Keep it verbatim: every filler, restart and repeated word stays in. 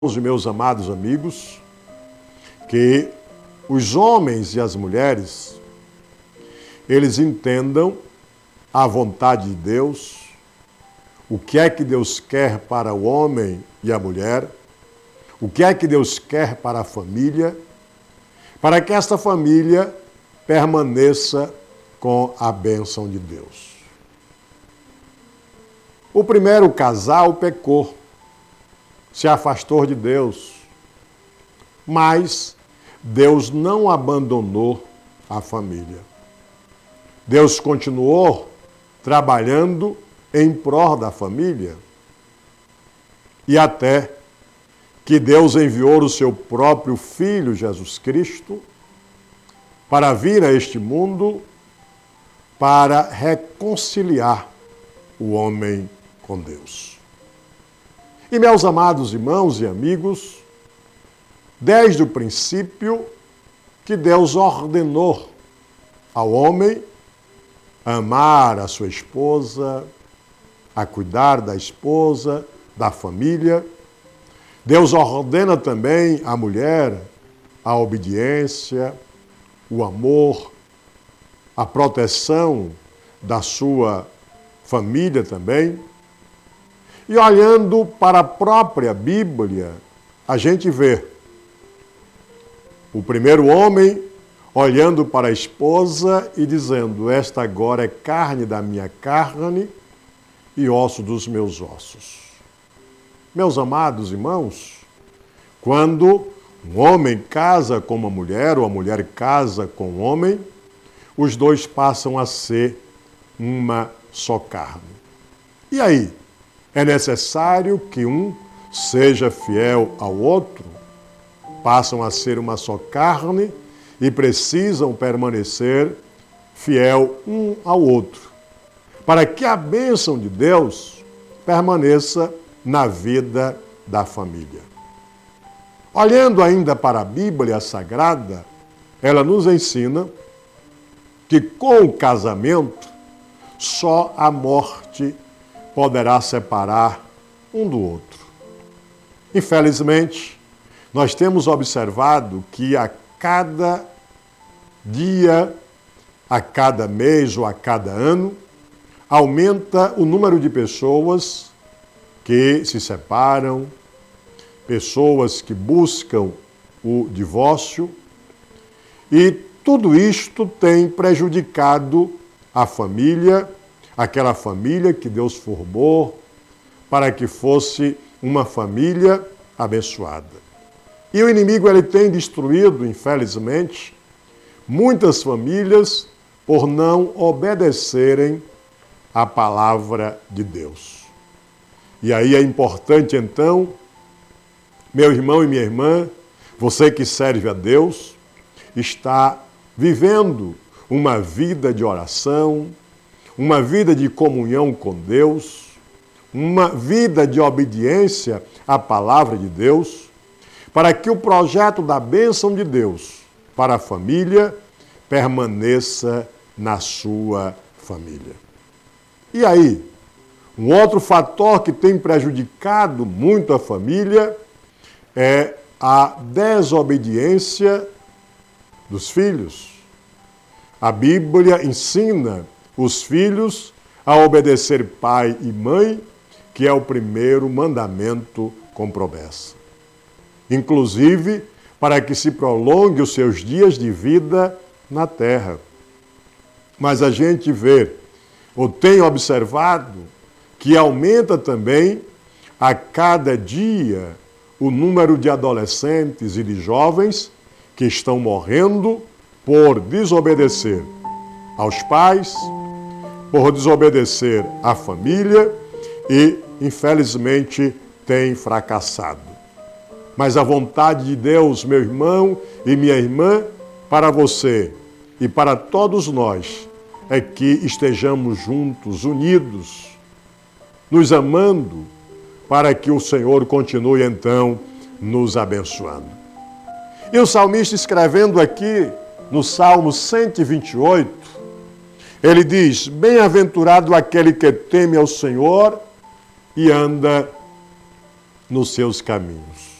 Os meus amados amigos, que os homens e as mulheres, eles entendam a vontade de Deus, o que é que Deus quer para o homem e a mulher, o que é que Deus quer para a família, para que esta família permaneça com a bênção de Deus. O primeiro casal pecou, se afastou de Deus, mas Deus não abandonou a família. Deus continuou trabalhando em prol da família e até que Deus enviou o seu próprio Filho, Jesus Cristo, para vir a este mundo para reconciliar o homem com Deus. E, meus amados irmãos e amigos, desde o princípio que Deus ordenou ao homem amar a sua esposa, a cuidar da esposa, da família, Deus ordena também à mulher a obediência, o amor, a proteção da sua família também. E olhando para a própria Bíblia, a gente vê o primeiro homem olhando para a esposa e dizendo: esta agora é carne da minha carne e osso dos meus ossos. Meus amados irmãos, quando um homem casa com uma mulher ou a mulher casa com um homem, os dois passam a ser uma só carne. E aí? É necessário que um seja fiel ao outro, passam a ser uma só carne e precisam permanecer fiel um ao outro, para que a bênção de Deus permaneça na vida da família. Olhando ainda para a Bíblia Sagrada, ela nos ensina que com o casamento só a morte poderá separar um do outro. Infelizmente, nós temos observado que a cada dia, a cada mês ou a cada ano, aumenta o número de pessoas que se separam, pessoas que buscam o divórcio, e tudo isto tem prejudicado a família, aquela família que Deus formou para que fosse uma família abençoada. E o inimigo ele tem destruído, infelizmente, muitas famílias por não obedecerem à palavra de Deus. E aí é importante, então, meu irmão e minha irmã, você que serve a Deus, está vivendo uma vida de oração, uma vida de comunhão com Deus, uma vida de obediência à palavra de Deus, para que o projeto da bênção de Deus para a família permaneça na sua família. E aí, um outro fator que tem prejudicado muito a família é a desobediência dos filhos. A Bíblia ensina os filhos a obedecer pai e mãe, que é o primeiro mandamento com promessa. Inclusive, para que se prolongue os seus dias de vida na terra. Mas a gente vê, ou tem observado, que aumenta também a cada dia o número de adolescentes e de jovens que estão morrendo por desobedecer aos pais, por desobedecer à família e, infelizmente, tem fracassado. Mas a vontade de Deus, meu irmão e minha irmã, para você e para todos nós, é que estejamos juntos, unidos, nos amando, para que o Senhor continue, então, nos abençoando. E o salmista, escrevendo aqui no Salmo cento e vinte e oito, ele diz: bem-aventurado aquele que teme ao Senhor e anda nos seus caminhos.